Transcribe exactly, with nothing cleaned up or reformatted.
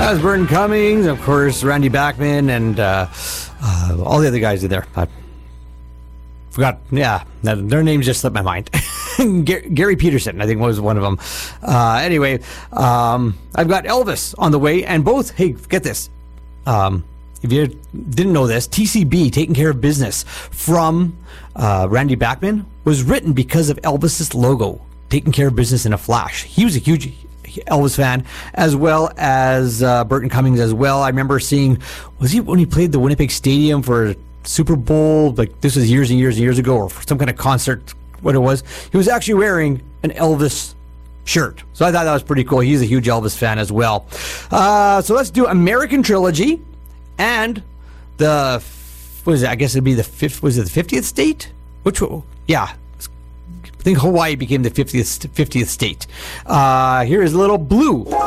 That was Burton Cummings, of course, Randy Bachman, and uh, uh, all the other guys in there. I forgot, yeah, their names just slipped my mind. Gary Peterson, I think, was one of them. Uh, anyway, um, I've got Elvis on the way, and both, hey, get this. Um, if you didn't know this, T C B, Taking Care of Business, from uh, Randy Bachman, was written because of Elvis's logo, Taking Care of Business in a Flash. He was a huge Elvis fan, as well as uh, Burton Cummings as well. I remember seeing, was he when he played the Winnipeg Stadium for Super Bowl, like this was years and years and years ago, or for some kind of concert, what it was, he was actually wearing an Elvis shirt. So I thought that was pretty cool. He's a huge Elvis fan as well. Uh, so let's do American Trilogy and the, what is it? I guess it'd be the fifth, was it the fiftieth state? Which one? Yeah. I think Hawaii became the fiftieth, fiftieth state. Uh, here is Little Blue.